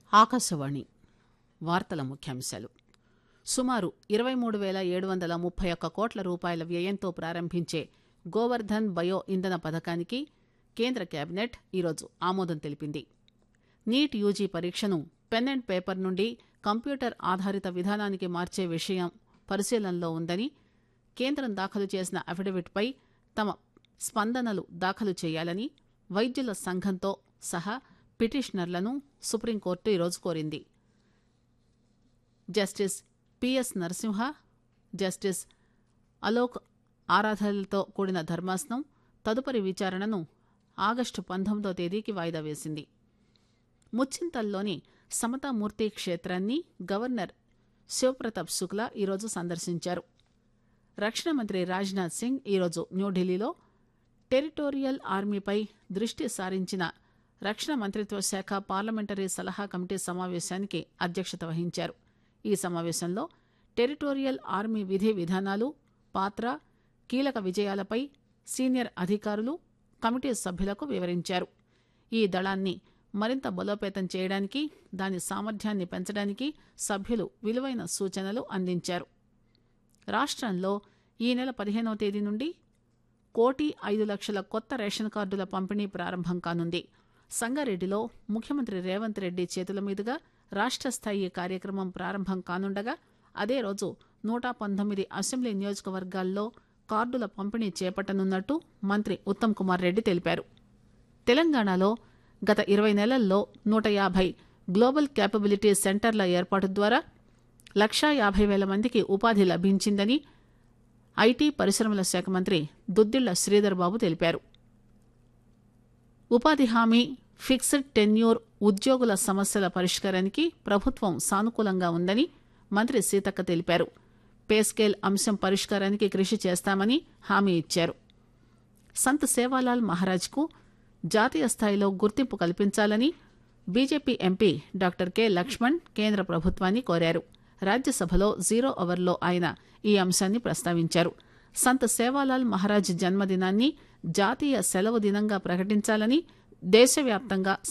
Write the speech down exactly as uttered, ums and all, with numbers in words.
ఆకాశవాణి వార్తల ముఖ్యాంశాలు. సుమారు ఇరవై మూడు పేల ఏడు వందల ముప్పై ఒక్క కోట్ల రూపాయల వ్యయంతో ప్రారంభించే గోవర్ధన్ బయో ఇంధన పథకానికి కేంద్ర కేబినెట్ ఈరోజు ఆమోదం తెలిపింది. నీట్ యూజీ పరీక్షను పెన్ అండ్ పేపర్ నుండి కంప్యూటర్ ఆధారిత విధానానికి మార్చే విషయం పరిశీలనలో ఉందని, కేంద్రం దాఖలు చేసిన అఫిడవిట్పై తమ స్పందనలు దాఖలు చేయాలని వైద్యుల సంఘంతో సహా పిటిషనర్లను సుప్రీంకోర్టు ఈరోజు కోరింది. Justice PS Narasimha, justice Alok ఆరాధనలతో కూడిన ధర్మాసనం తదుపరి విచారణను ఆగస్టు పంతొమ్మిదో తేదీకి వాయిదా వేసింది. ముచ్చింతల్లోని సమతామూర్తి క్షేత్రాన్ని గవర్నర్ శివప్రతాప్ శుక్లా ఈరోజు సందర్శించారు. రక్షణ మంత్రి రాజ్నాథ్ సింగ్ ఈరోజు న్యూఢిల్లీలో టెరిటోరియల్ ఆర్మీపై దృష్టి సారించిన రక్షణ మంత్రిత్వ శాఖ పార్లమెంటరీ సలహా కమిటీ సమావేశానికి అధ్యక్షత వహించారు. ఈ సమావేశంలో టెరిటోరియల్ ఆర్మీ విధి విధానాలు, పాత్ర, కీలక విజయాలపై సీనియర్ అధికారులు కమిటీ సభ్యులకు వివరించారు. ఈ దళాన్ని మరింత బలోపేతం చేయడానికి, దాని సామర్థ్యాన్ని పెంచడానికి సభ్యులు విలువైన సూచనలు అందించారు. రాష్ట్రంలో ఈ నెల పదిహేనవ తేదీ నుండి కోటి ఐదు లక్షల కొత్త రేషన్ కార్డుల పంపిణీ ప్రారంభం కానుంది. సంగారెడ్డిలో ముఖ్యమంత్రి రేవంత్ రెడ్డి చేతుల మీదుగా రాష్ట్ర స్థాయి కార్యక్రమం ప్రారంభం కానుండగా, అదే రోజు నూట పంతొమ్మిది అసెంబ్లీ నియోజకవర్గాల్లో కార్డుల పంపిణీ చేపట్టనున్నట్టు మంత్రి ఉత్తమ్ కుమార్ రెడ్డి తెలిపారు. తెలంగాణలో గత ఇరవై నెలల్లో నూట యాభై గ్లోబల్ క్యాపబిలిటీ సెంటర్ల ఏర్పాటు ద్వారా లక్షా యాభై వేల మందికి ఉపాధి లభించిందని ఐటీ పరిశ్రమల శాఖ మంత్రి దుద్దిళ్ల శ్రీధర్ బాబు తెలిపారు. ఉపాధి హామీ, ఫిక్స్డ్ టెన్యూర్ ఉద్యోగుల సమస్యల పరిష్కారానికి ప్రభుత్వం సానుకూలంగా ఉందని మంత్రి సీతక్క తెలిపారు. పేస్కేల్ అంశం పరిష్కారానికి కృషి చేస్తామని హామీ ఇచ్చారు. సంత్ సేవాలాల్ మహారాజ్కు జాతీయ స్థాయిలో గుర్తింపు కల్పించాలని BJP MP doctor K Laxman కేంద్ర ప్రభుత్వాన్ని కోరారు. రాజ్యసభలో జీరో అవర్లో ఆయన ఈ అంశాన్ని ప్రస్తావించారు. సంత్ సేవాలాల్ మహారాజ్ జన్మదినాన్ని జాతీయ సెలవు దినంగా ప్రకటించాలని దేశవ్యాప్తంగా